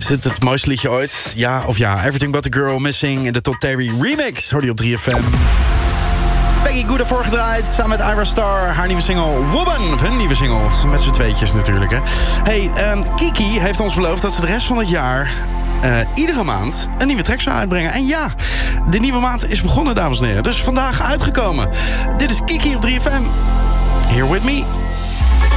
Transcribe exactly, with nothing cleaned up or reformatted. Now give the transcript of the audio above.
Is het het mooiste liedje ooit? Ja of ja? Everything But The Girl Missing in de Todd Terry remix. Hoor die op drie F M. Peggy Gou ervoor gedraaid, samen met Ira Star. Haar nieuwe single Woman, of hun nieuwe single. Met z'n tweetjes natuurlijk, hè. Hey, um, Kiki heeft ons beloofd dat ze de rest van het jaar... Uh, iedere maand een nieuwe track zou uitbrengen. En ja, de nieuwe maand is begonnen, dames en heren. Dus vandaag uitgekomen. Dit is Kiki op drie F M. Here With Me.